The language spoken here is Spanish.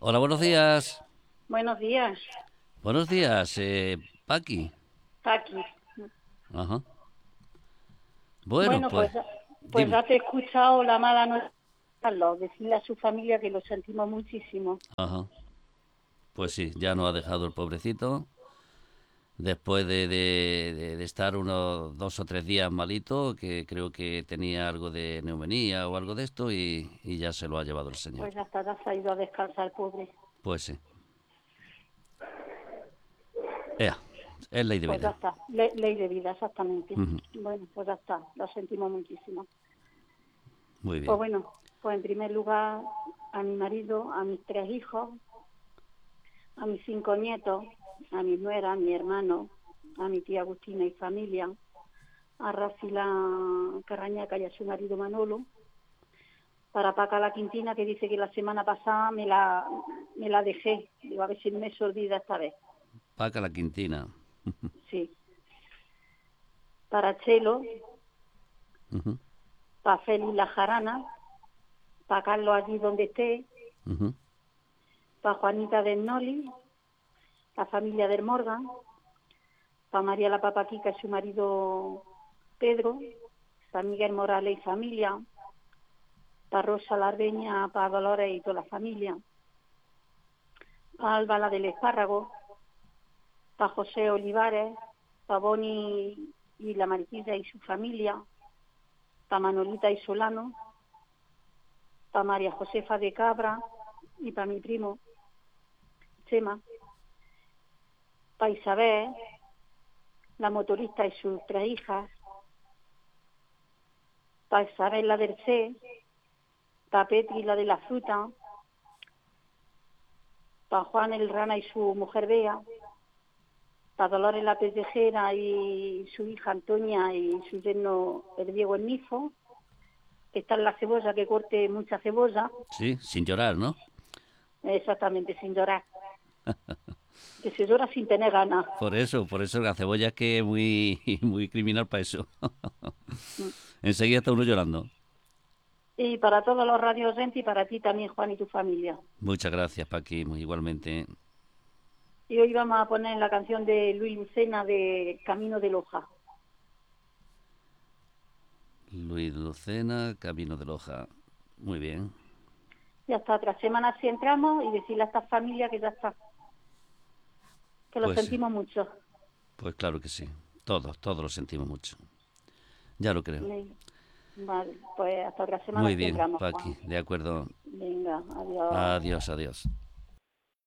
Hola, buenos días. Buenos días, Buenos días, Paqui. Paqui. Ajá. Bueno, Bueno, pues, pues dime. ya te he escuchado la mala noticia, Carlos, decirle a su familia que lo sentimos muchísimo. Ajá. Pues sí, ya nos ha dejado el pobrecito. Después de estar unos 2 o 3 días malito, que creo que tenía algo de neumonía o algo de esto, y ya se lo ha llevado el Señor. Pues hasta ya se ha ido a descansar, pobre. Pues sí. Ea, es ley de Pues ya vida. está, ley de vida, exactamente. Ujú. Bueno, pues ya está, lo sentimos muchísimo. Muy Pues bien. bueno, pues en primer lugar a mi marido, a mis 3 hijos, a mis 5 nietos, a mi nuera, a mi hermano, a mi tía Agustina y familia, a Rafila Carrañaca y a su marido Manolo, para Paca la Quintina, que dice que la semana pasada me la dejé. Digo, a ver si no me se olvida esta vez. Paca la Quintina. Sí. Para Chelo, Ujú, para Félix La Jarana, para Carlos allí donde esté, ujú. para Juanita del Noli, la familia del Morgan, para María la Papaquica y su marido Pedro, para Miguel Morales y familia, para Rosa Lardeña, para Dolores y toda la familia, para Alba la del Espárrago, para José Olivares, para Boni y la Mariquilla y su familia, para Manolita y Solano, para María Josefa de Cabra y para mi primo Chema, para Isabel, la motorista y sus 3 hijas, para Isabel la del C, para Petri la de la fruta, para Juan el Rana y su mujer Bea, para Dolores la Pellejera y su hija Antonia y su yerno el Diego el Nifo, que está en la cebolla, que corte mucha cebolla, Sí, sin llorar, ¿no? exactamente, sin llorar, que se llora sin tener ganas. Por eso la cebolla es que es muy, muy criminal para eso. Mm. Enseguida está uno llorando. Y para todos los radio oyentes y para ti también, Juan, y tu familia. Muchas gracias, Paqui, muy igualmente. Y hoy vamos a poner la canción de Luis Lucena de Camino de Loja. Luis Lucena, Camino de Loja. Muy bien. Y hasta otra semana si entramos y decirle a esta familia que ya está, que lo Pues sí, sentimos mucho. pues claro que sí. Todos lo sentimos mucho. Ya lo creo. Vale, pues hasta otra semana Muy si bien, entramos, Paqui, Juan. de acuerdo. Venga, adiós. Adiós, adiós.